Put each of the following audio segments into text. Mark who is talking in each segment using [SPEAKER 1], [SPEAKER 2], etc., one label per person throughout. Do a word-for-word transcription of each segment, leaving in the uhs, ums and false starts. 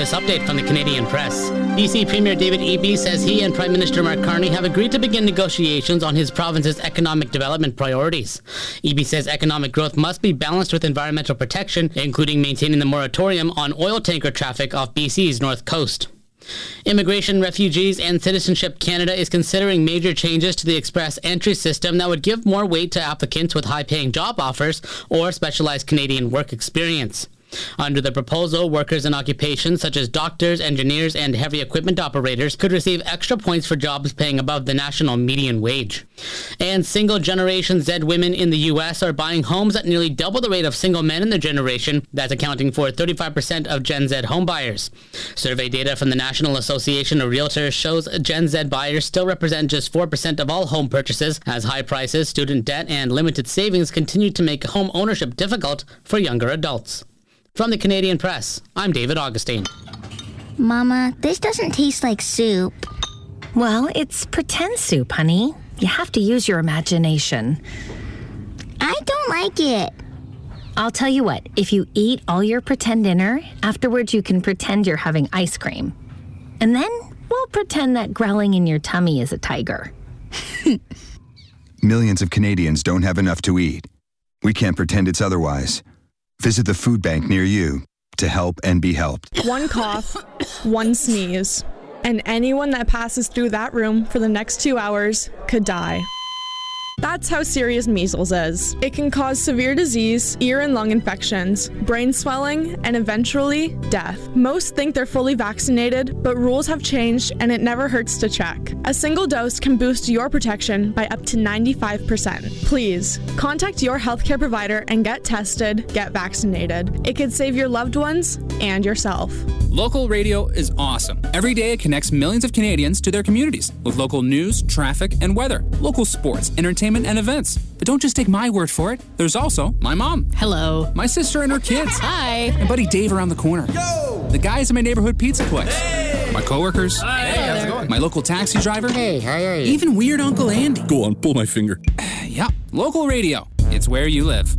[SPEAKER 1] this update from the Canadian Press. B C Premier David Eby says he and Prime Minister Mark Carney have agreed to begin negotiations on his province's economic development priorities. Eby says economic growth must be balanced with environmental protection, including maintaining the moratorium on oil tanker traffic off B C's north coast. Immigration, Refugees and Citizenship Canada is considering major changes to the express entry system that would give more weight to applicants with high-paying job offers or specialized Canadian work experience. Under the proposal, workers in occupations such as doctors, engineers, and heavy equipment operators could receive extra points for jobs paying above the national median wage. And single-generation Z women in the U S are buying homes at nearly double the rate of single men in their generation. That's accounting for thirty-five percent of Gen Z homebuyers. Survey data from the National Association of Realtors shows Gen Z buyers still represent just four percent of all home purchases, as high prices, student debt, and limited savings continue to make home ownership difficult for younger adults. From the Canadian Press, I'm David Augustine.
[SPEAKER 2] Mama, this doesn't taste like soup.
[SPEAKER 3] Well, it's pretend soup, honey. You have to use your imagination.
[SPEAKER 2] I don't like it.
[SPEAKER 3] I'll tell you what, if you eat all your pretend dinner, afterwards you can pretend you're having ice cream. And then we'll pretend that growling in your tummy is a tiger.
[SPEAKER 4] Millions of Canadians don't have enough to eat. We can't pretend it's otherwise. Visit the food bank near you to help and be helped.
[SPEAKER 5] One cough, one sneeze, and anyone that passes through that room for the next two hours could die. That's how serious measles is. It can cause severe disease, ear and lung infections, brain swelling, and eventually death. Most think they're fully vaccinated, but rules have changed and it never hurts to check. A single dose can boost your protection by up to ninety-five percent. Please, contact your healthcare provider and get tested, get vaccinated. It could save your loved ones and yourself.
[SPEAKER 6] Local radio is awesome. Every day it connects millions of Canadians to their communities with local news, traffic, and weather, local sports, entertainment, and events. But don't just take my word for it. There's also my mom.
[SPEAKER 7] Hello.
[SPEAKER 6] My sister and her kids.
[SPEAKER 7] Hi.
[SPEAKER 6] And buddy Dave around the corner.
[SPEAKER 8] Yo!
[SPEAKER 6] The guys in my neighborhood pizza place.
[SPEAKER 8] Hey!
[SPEAKER 6] My coworkers.
[SPEAKER 8] Hi. Hey, how's it going?
[SPEAKER 6] My local taxi driver.
[SPEAKER 9] Hey, how are you?
[SPEAKER 6] Even weird Uncle Andy.
[SPEAKER 10] Go on, pull my finger.
[SPEAKER 6] Yeah, local radio. It's where you live.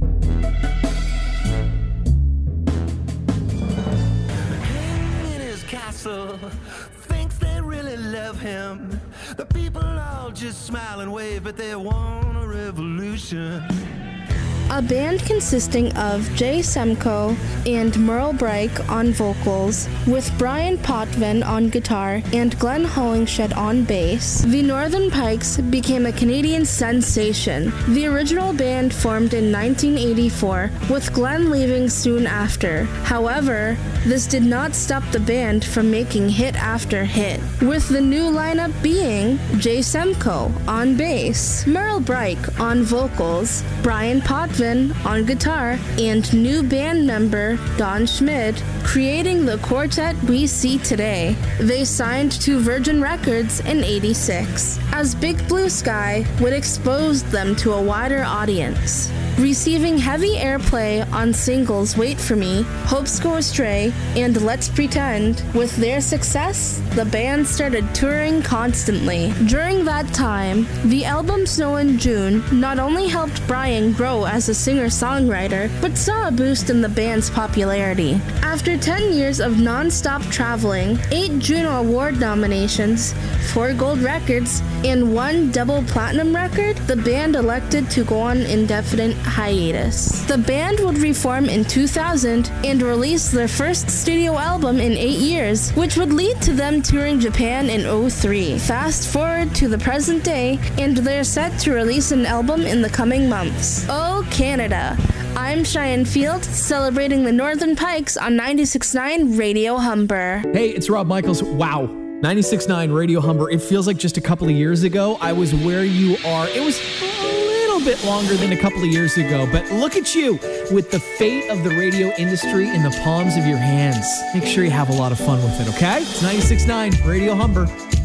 [SPEAKER 8] Thinks they really love him. The people all just smile and wave, but they want a revolution.
[SPEAKER 5] A band consisting of Jay Semko and Merle Breik on vocals, with Brian Potvin on guitar and Glenn Hollingshed on bass, the Northern Pikes became a Canadian sensation. The original band formed in nineteen eighty-four, with Glenn leaving soon after. However, this did not stop the band from making hit after hit, with the new lineup being Jay Semko on bass, Merle Breik on vocals, Brian Potvin on guitar, and new band member Don Schmid, creating the quartet we see today. They signed to Virgin Records in eighty-six, as Big Blue Sky would expose them to a wider audience, receiving heavy airplay on singles Wait For Me, Hopes Go Astray, and Let's Pretend. With their success, the band started touring constantly. During that time, the album Snow in June not only helped Brian grow as a singer-songwriter, but saw a boost in the band's popularity. After ten years of non-stop traveling, eight Juno Award nominations, four gold records, and one double platinum record, the band elected to go on indefinite hiatus. The band would reform in two thousand and release their first studio album in eight years, which would lead to them touring Japan in oh three. Fast forward to the present day, and they're set to release an album in the coming months. Oh, Canada. I'm Cheyenne Field, celebrating the Northern Pikes on ninety-six point nine Radio Humber.
[SPEAKER 11] Hey, it's Rob Michaels. Wow. ninety-six point nine Radio Humber. It feels like just a couple of years ago I was where you are. It was a little bit longer than a couple of years ago, but look at you with the fate of the radio industry in the palms of your hands. Make sure you have a lot of fun with it, okay? It's ninety-six point nine Radio Humber.